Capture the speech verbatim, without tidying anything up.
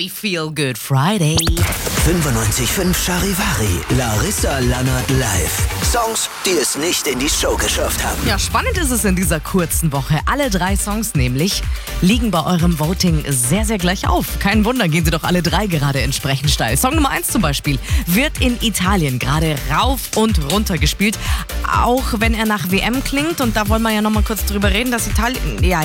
Happy Feel Good Friday. fünfundneunzig Komma fünf Charivari, Larissa Lannert live. Songs, die es nicht in die Show geschafft haben. Ja, spannend ist es in dieser kurzen Woche. Alle drei Songs nämlich liegen bei eurem Voting sehr, sehr gleich auf. Kein Wunder, gehen sie doch alle drei gerade entsprechend steil. Song Nummer eins zum Beispiel wird in Italien gerade rauf und runter gespielt. Auch wenn er nach W M klingt. Und da wollen wir ja nochmal kurz drüber reden, dass Italien... Ja,